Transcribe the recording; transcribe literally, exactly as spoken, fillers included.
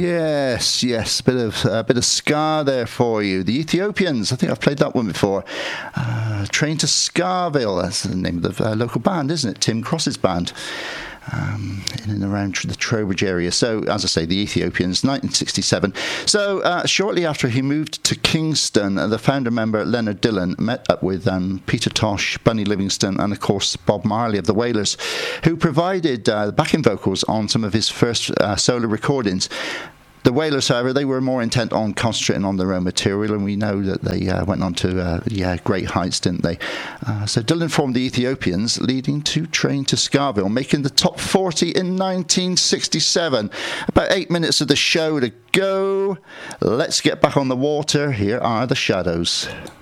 Yes, yes, bit of a uh, bit of ska there for you. The Ethiopians, I think I've played that one before. Uh, Train to Scarville, that's the name of the uh, local band, isn't it? Tim Cross's band. Um, in and around the Trowbridge area. So, as I say, the Ethiopians, nineteen sixty-seven. So, uh, shortly after he moved to Kingston, uh, the founder member Leonard Dillon met up with um, Peter Tosh, Bunny Livingston, and of course Bob Marley of the Wailers, who provided uh, backing vocals on some of his first uh, solo recordings. The Wailers, however, they were more intent on concentrating on their own material, and we know that they uh, went on to uh, yeah, great heights, didn't they? Uh, so Dylan formed the Ethiopians, leading to Train to Scarville, making the top forty in nineteen sixty-seven. About eight minutes of the show to go. Let's get back on the water. Here are the Shadows.